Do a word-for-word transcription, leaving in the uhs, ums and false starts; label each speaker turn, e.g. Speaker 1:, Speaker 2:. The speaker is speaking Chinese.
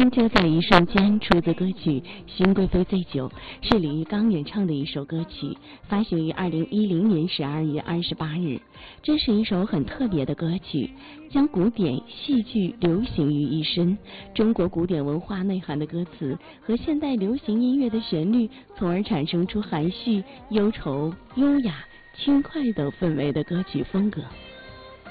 Speaker 1: 命就在一瞬间出自歌曲《新贵妃醉酒》，是李玉刚演唱的一首歌曲，发行于二零一零年十二月二十八日。这是一首很特别的歌曲，将古典、戏剧、流行于一身，中国古典文化内涵的歌词和现代流行音乐的旋律，从而产生出含蓄、忧愁、优雅、轻快等氛围的歌曲风格。